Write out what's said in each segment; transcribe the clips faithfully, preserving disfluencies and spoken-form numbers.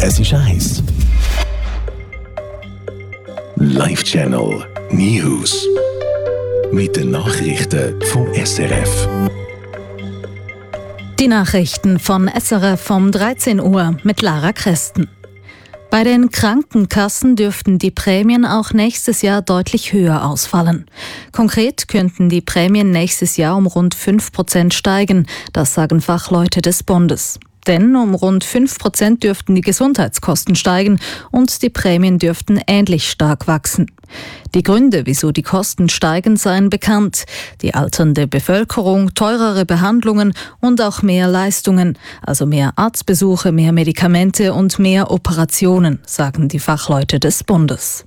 Es ist eins. Live Channel News. Mit den Nachrichten vom S R F. Die Nachrichten von S R F um dreizehn Uhr mit Lara Kresten. Bei den Krankenkassen dürften die Prämien auch nächstes Jahr deutlich höher ausfallen. Konkret könnten die Prämien nächstes Jahr um rund fünf Prozent steigen, das sagen Fachleute des Bundes. Denn um rund fünf Prozent dürften die Gesundheitskosten steigen und die Prämien dürften ähnlich stark wachsen. Die Gründe, wieso die Kosten steigen, seien bekannt. Die alternde Bevölkerung, teurere Behandlungen und auch mehr Leistungen, also mehr Arztbesuche, mehr Medikamente und mehr Operationen, sagen die Fachleute des Bundes.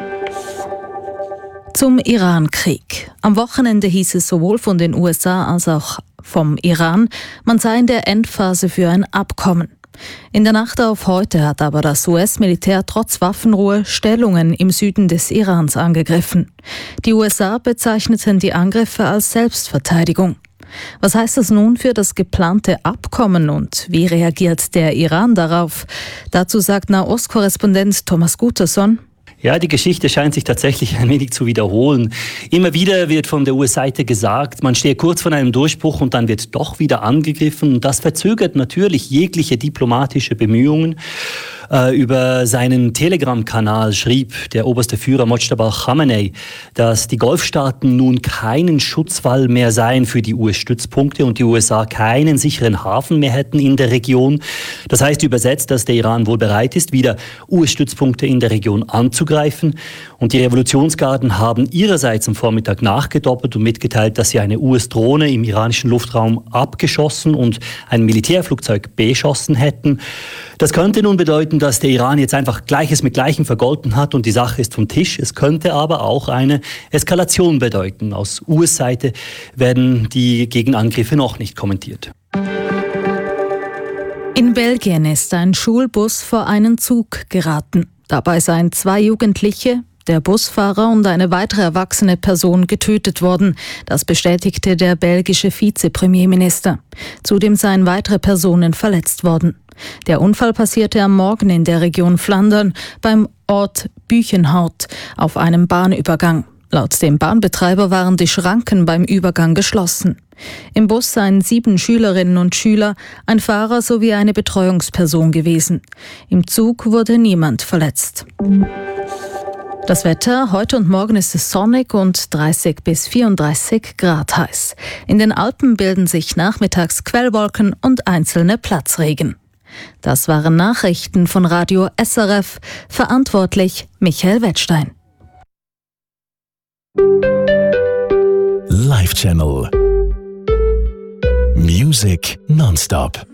Zum Iran-Krieg. Am Wochenende hieß es sowohl von den U S A als auch vom Iran, man sei in der Endphase für ein Abkommen. In der Nacht auf heute hat aber das U S-Militär trotz Waffenruhe Stellungen im Süden des Irans angegriffen. Die U S A bezeichneten die Angriffe als Selbstverteidigung. Was heißt das nun für das geplante Abkommen und wie reagiert der Iran darauf? Dazu sagt Nahost-Korrespondent Thomas Guterson: Ja, die Geschichte scheint sich tatsächlich ein wenig zu wiederholen. Immer wieder wird von der U S-Seite gesagt, man stehe kurz vor einem Durchbruch und dann wird doch wieder angegriffen. Und das verzögert natürlich jegliche diplomatische Bemühungen. Äh, über seinen Telegram-Kanal schrieb der oberste Führer Mojtaba Khamenei, dass die Golfstaaten nun keinen Schutzwall mehr seien für die U S-Stützpunkte und die U S A keinen sicheren Hafen mehr hätten in der Region. Das heißt übersetzt, dass der Iran wohl bereit ist, wieder U S-Stützpunkte in der Region anzugreifen. Und die Revolutionsgarden haben ihrerseits am Vormittag nachgedoppelt und mitgeteilt, dass sie eine U S-Drohne im iranischen Luftraum abgeschossen und ein Militärflugzeug beschossen hätten. Das könnte nun bedeuten, dass der Iran jetzt einfach Gleiches mit Gleichem vergolten hat und die Sache ist vom Tisch. Es könnte aber auch eine Eskalation bedeuten. Aus U S-Seite werden die Gegenangriffe noch nicht kommentiert. In Belgien ist ein Schulbus vor einen Zug geraten. Dabei seien zwei Jugendliche, der Busfahrer und eine weitere erwachsene Person getötet worden. Das bestätigte der belgische Vizepremierminister. Zudem seien weitere Personen verletzt worden. Der Unfall passierte am Morgen in der Region Flandern beim Ort Buchenhout auf einem Bahnübergang. Laut dem Bahnbetreiber waren die Schranken beim Übergang geschlossen. Im Bus seien sieben Schülerinnen und Schüler, ein Fahrer sowie eine Betreuungsperson gewesen. Im Zug wurde niemand verletzt. Das Wetter: Heute und morgen ist es sonnig und dreißig bis vierunddreißig Grad heiß. In den Alpen bilden sich nachmittags Quellwolken und einzelne Platzregen. Das waren Nachrichten von Radio S R F. Verantwortlich Michael Wettstein. Live Channel Music nonstop.